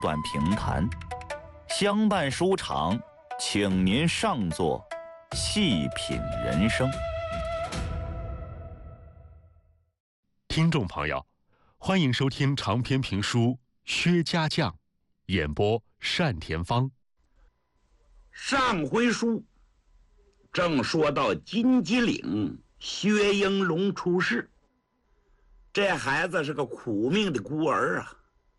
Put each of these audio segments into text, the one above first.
段评弹，相伴书场，请您上座，细品人生。 听众朋友，欢迎收听长篇评书《薛家将》，演播单田芳。 上回书正说到金鸡岭薛应龙出事，这孩子是个苦命的孤儿啊，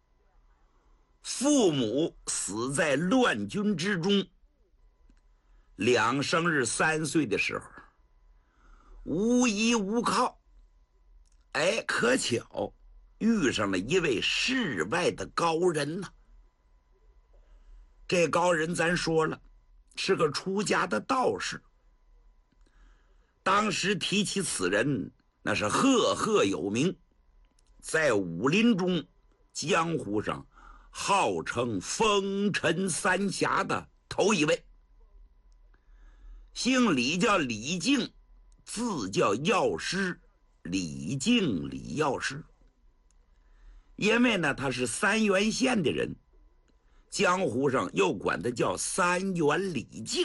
父母死在乱军之中，两生日3岁的时候无依无靠，可巧遇上了一位世外的高人呐。这高人咱说了是个出家的道士，当时提起此人那是赫赫有名，在武林中江湖上号称风尘三侠的头一位。姓李，叫李靖，字叫药师，李靖李药师。因为呢他是三原县的人，江湖上又管他叫三元李靖，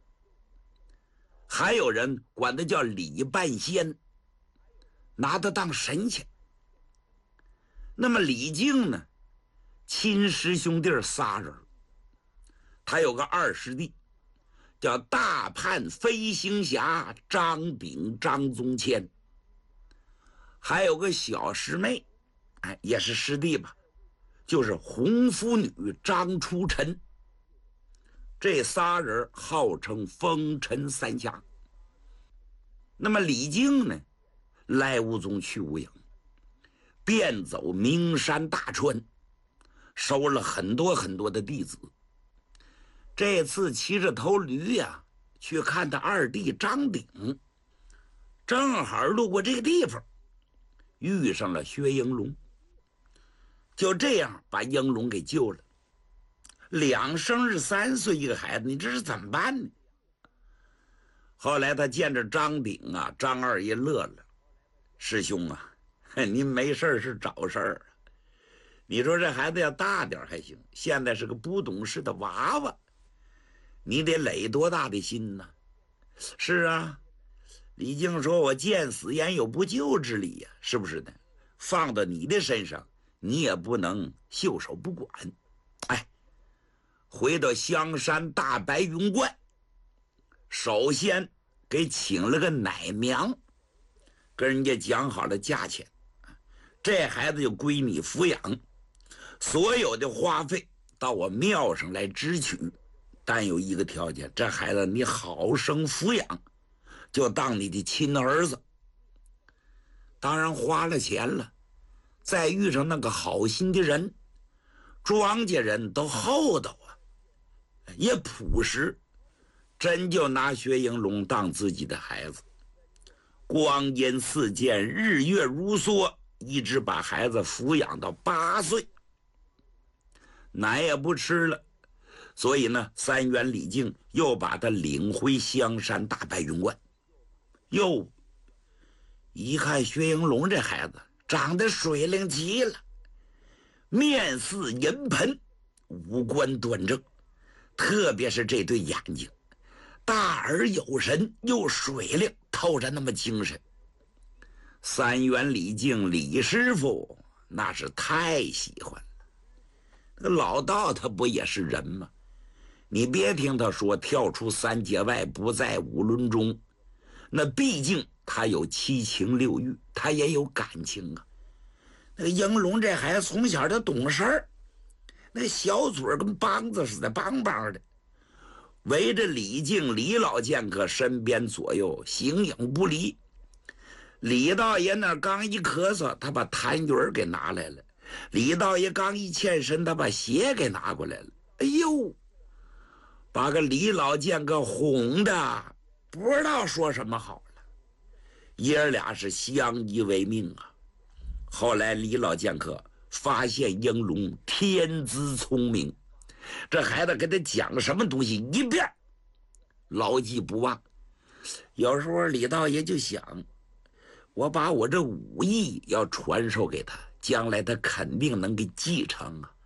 还有人管他叫李半仙，拿他当神仙。那么李靖呢，亲师兄弟仨人，他有个二师弟叫大叛飞行侠张炳张宗谦，还有个小师妹，也是师弟吧，就是红拂女张初晨。这仨人号称风尘三侠。那么李靖呢，来无踪去无影，遍走名山大川，收了很多很多的弟子。这次骑着头驴呀，去看他二弟张炳，正好路过这个地方，遇上了薛应龙，就这样把应龙给救了。两生日3岁一个孩子，你这是怎么办呢？后来他见着张炳啊，张二爷乐了：“师兄啊，您没事是找事儿啊。你说这孩子要大点还行，现在是个不懂事的娃娃，你得垒多大的心呢？”是啊，李靖说：“我见死焉有不救之理呀，是不是的？放到你的身上，你也不能袖手不管。”回到香山大白云观，首先给请了个奶娘，跟人家讲好了价钱，这孩子就归你抚养，所有的花费到我庙上来支取，但有一个条件，这孩子你好生抚养，就当你的亲儿子。当然花了钱了，再遇上那个好心的人，庄稼人都厚道啊，也朴实，真就拿薛应龙当自己的孩子。光阴似箭，日月如梭，一直把孩子抚养到8岁，奶也不吃了。所以呢，三元李靖又把他领回香山大白云观。哟，一看薛应龙这孩子长得水灵极了，面似银盆，五官端正，特别是这对眼睛，大而有神，又水灵，透着那么精神。三元李靖李师傅那是太喜欢了。那个老道他不也是人吗？你别听他说跳出3界外，不在5伦中，那毕竟他有7情6欲，他也有感情啊。那个应龙这孩子从小就懂事儿，那个小嘴跟梆子似的，梆梆的，围着李靖李老剑客身边左右形影不离。李道爷那刚一咳嗽，他把痰盂给拿来了；李道爷刚一欠身，他把鞋给拿过来了。哎呦，把个李老剑客哄的不知道说什么好了。爷俩是相依为命啊。后来李老剑客发现应龙天资聪明，这孩子给他讲什么东西一遍牢记不忘。有时候李道爷就想，我把我这武艺要传授给他，将来他肯定能给继承啊。